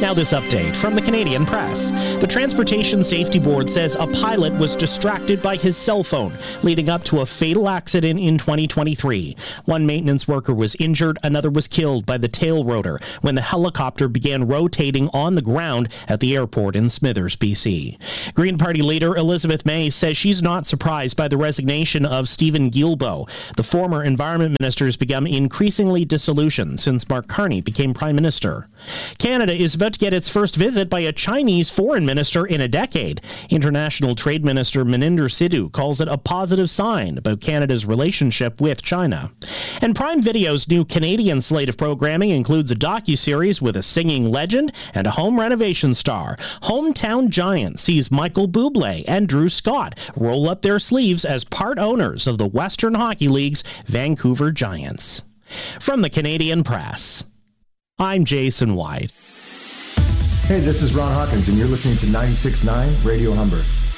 Now this update from the Canadian Press. The Transportation Safety Board says a pilot was distracted by his cell phone, leading up to a fatal accident in 2023. One maintenance worker was injured, another was killed by the tail rotor when the helicopter began rotating on the ground at the airport in Smithers, BC. Green Party leader Elizabeth May says she's not surprised by the resignation of Stephen Guilbeault. The former environment minister has become increasingly disillusioned since Mark Carney became Prime Minister. Canada is about to get its first visit by a Chinese foreign minister in a decade. International Trade Minister Maninder Sidhu calls it a positive sign about Canada's relationship with China. And Prime Video's new Canadian slate of programming includes a docuseries with a singing legend and a home renovation star. Hometown Giant sees Michael Bublé and Drew Scott roll up their sleeves as part owners of the Western Hockey League's Vancouver Giants. From the Canadian Press, I'm Jason White. Hey, this is Ron Hawkins, and you're listening to 96.9 Radio Humber.